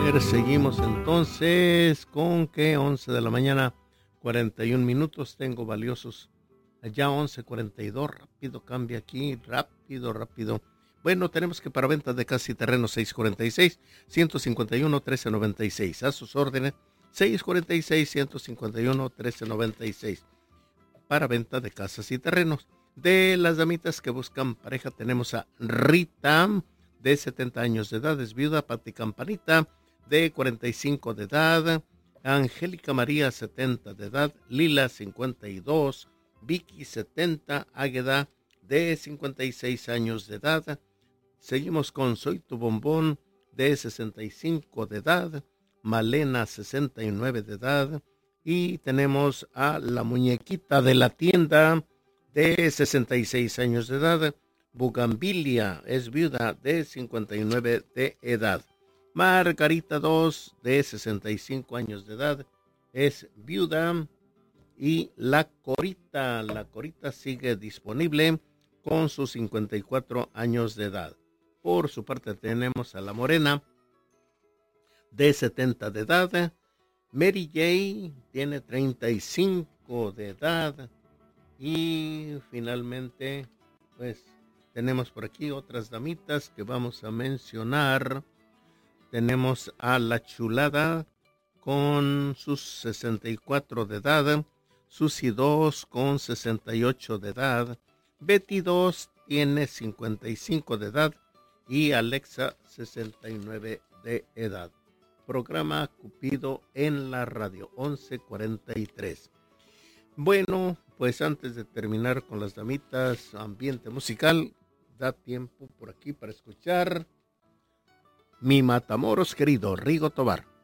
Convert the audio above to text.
ver, seguimos entonces con que 11 de la mañana, 41 minutos, tengo valiosos. Allá 11:42, rápido cambia aquí, rápido. Bueno, tenemos que para venta de casa y terreno 646-151-1396. A sus órdenes, 646-151-1396. Para venta de casas y terrenos. De las damitas que buscan pareja tenemos a Rita, de 70 años de edad, es viuda. Pati Campanita, de 45 de edad. Angélica María, 70 de edad. Lila, 52. Vicky, 70. Águeda, de 56 años de edad. Seguimos con Soy tu Bombón, de 65 de edad. Malena, 69 de edad. Y tenemos a la muñequita de la tienda, de 66 años de edad. Bugambilia, es viuda, de 59 de edad. Margarita 2, de 65 años de edad, es viuda. Y la Corita sigue disponible con sus 54 años de edad. Por su parte tenemos a la Morena, de 70 de edad. Mary J tiene 35 de edad. Y finalmente, pues, tenemos por aquí otras damitas que vamos a mencionar. Tenemos a la Chulada con sus 64 de edad. Susi 2 con 68 de edad. Betty 2 tiene 55 de edad. Y Alexa 69 de edad. Programa Cupido en la radio, 11:43. Bueno, pues antes de terminar con las damitas, ambiente musical, da tiempo por aquí para escuchar Mi Matamoros querido, Rigo Tobar.